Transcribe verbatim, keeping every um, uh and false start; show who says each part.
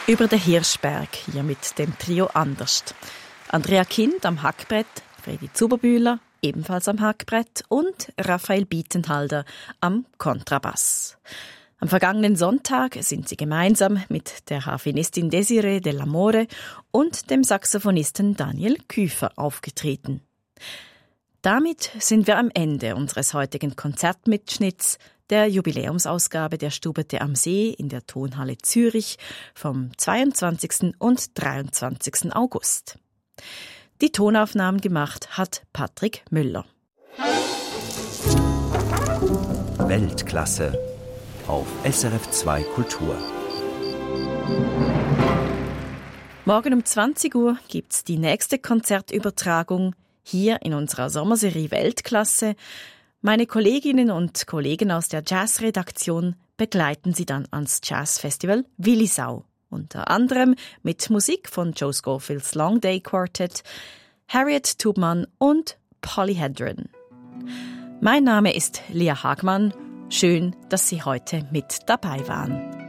Speaker 1: Über den Hirschberg, hier mit dem Trio Anderst. Andrea Kind am Hackbrett, Fredi Zuberbühler ebenfalls am Hackbrett und Raphael Bietenhalder am Kontrabass. Am vergangenen Sonntag sind sie gemeinsam mit der Harfenistin Desiree Dell'Amore und dem Saxophonisten Daniel Küfer aufgetreten. Damit sind wir am Ende unseres heutigen Konzertmitschnitts der Jubiläumsausgabe der Stubete am See in der Tonhalle Zürich vom zweiundzwanzigsten und dreiundzwanzigsten August. Die Tonaufnahmen gemacht hat Patrick Müller.
Speaker 2: Weltklasse auf S R F zwei Kultur.
Speaker 1: Morgen um zwanzig Uhr gibt's die nächste Konzertübertragung hier in unserer Sommerserie Weltklasse. Meine Kolleginnen und Kollegen aus der Jazzredaktion begleiten Sie dann ans Jazzfestival Willisau. Unter anderem mit Musik von Joe Scofields Long Day Quartet, Harriet Tubman und Polly Hedren. Mein Name ist Lia Hagmann. Schön, dass Sie heute mit dabei waren.